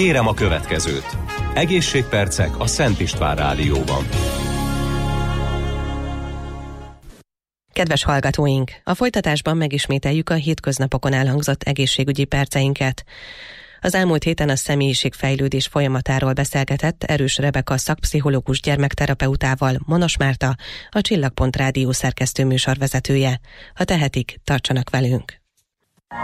Kérem a következőt. Egészségpercek a Szent István Rádióban. Kedves hallgatóink, a folytatásban megismételjük a hétköznapokon elhangzott egészségügyi perceinket. Az elmúlt héten a személyiségfejlődés folyamatáról beszélgetett Erős Rebeka szakpszichológus gyermekterapeutával Monos Márta, a Csillagpont Rádió szerkesztő műsorvezetője. Ha tehetik, tartsanak velünk!